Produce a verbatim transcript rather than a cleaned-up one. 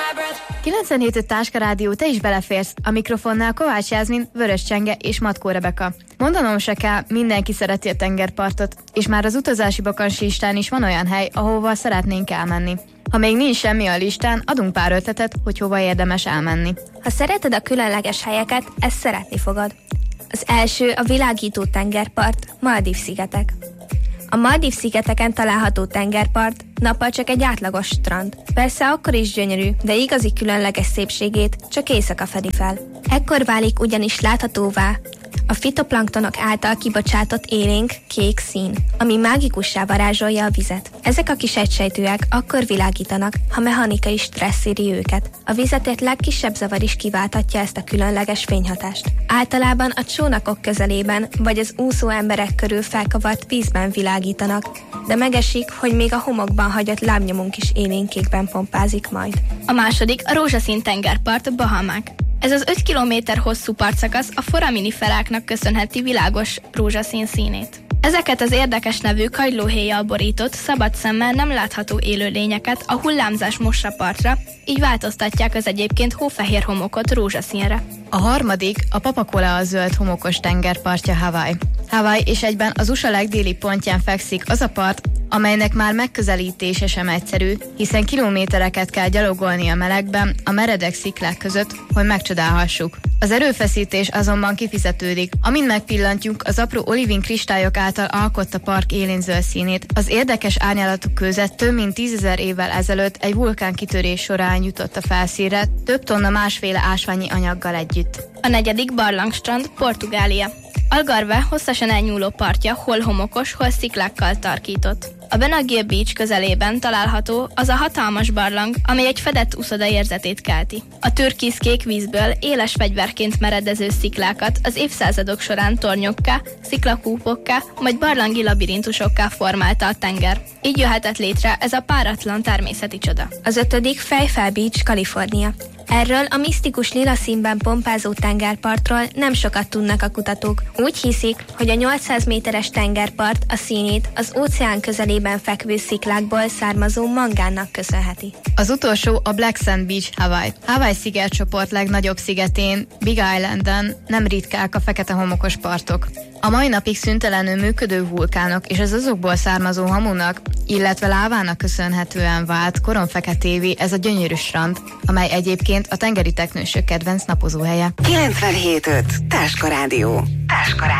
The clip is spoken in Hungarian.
kilencvenhét öt Táska Rádió, te is beleférsz. A mikrofonnál Kovács Jászmin, Vörös Csenge és Matkó Rebeka. Mondanom se kell, mindenki szereti a tengerpartot, és már az utazási bakancs listán is van olyan hely, ahova szeretnénk elmenni. Ha még nincs semmi a listán, adunk pár ötletet, hogy hova érdemes elmenni. Ha szereted a különleges helyeket, ezt szeretni fogod. Az első a világító tengerpart, Maldív-szigetek. A Maldív-szigeteken található tengerpart nappal csak egy átlagos strand. Persze akkor is gyönyörű, de igazi különleges szépségét csak éjszaka fedi fel. Ekkor válik ugyanis láthatóvá a fitoplanktonok által kibocsátott élénk kék szín, ami mágikussá varázsolja a vizet. Ezek a kis egysejtűek akkor világítanak, ha mechanikai stressz éri őket. A vizet legkisebb zavar is kiválthatja ezt a különleges fényhatást. Általában a csónakok közelében vagy az úszó emberek körül felkavart vízben világítanak, de megesik, hogy még a homokban hagyott lábnyomunk is élénkékben pompázik majd. A második a rózsaszín tengerpart, Bahamák. Ez az öt kilométer hosszú partszakasz a foraminiferáknak köszönheti világos rózsaszín színét. Ezeket az érdekes nevű kagylóhéjjal borított, szabad szemmel nem látható élőlényeket a hullámzás mossa partra, így változtatják az egyébként hófehér homokot rózsaszínre. A harmadik a Papakolea zöld homokos tengerpartja, Hawaii. Hawaii és egyben az u es á legdéli pontján fekszik az a part, amelynek már megközelítése sem egyszerű, hiszen kilométereket kell gyalogolni a melegben, a meredek sziklák között, hogy megcsodálhassuk. Az erőfeszítés azonban kifizetődik. Amint megpillantjuk az apró olivin kristályok által alkotta a park élén zöld színét, az érdekes árnyalatuk között több mint tízezer évvel ezelőtt egy vulkánkitörés során jutott a felszínre, több tonna másféle ásványi anyaggal együtt. A negyedik barlangstrand, Portugália. Algarve hosszasan elnyúló partja hol homokos, hol sziklákkal tarkított. A Benagil Beach közelében található az a hatalmas barlang, amely egy fedett uszoda érzetét kelti. A türkiszkék vízből éles fegyverként meredező sziklákat az évszázadok során tornyokká, sziklakúpokká, majd barlangi labirintusokká formálta a tenger. Így jöhetett létre ez a páratlan természeti csoda. Az ötödik Fairfield Beach, Kalifornia. Erről a misztikus lila színben pompázó tengerpartról nem sokat tudnak a kutatók. Úgy hiszik, hogy a nyolcszáz méteres tengerpart a színét az óceán közelében fekvő sziklákból származó mangánnak köszönheti. Az utolsó a Black Sand Beach, Hawaii. Hawaii szigetcsoport legnagyobb szigetén, Big Islanden nem ritkák a fekete homokos partok. A mai napig szüntelenül működő vulkánok és az azokból származó hamunak, illetve lávának köszönhetően vált koronfeketévé ez a gyönyörű strand, amely egyébként a tengeri teknősök kedvenc napozóhelye. kilencvenhét öt Táska Rádió. Táska Rádió.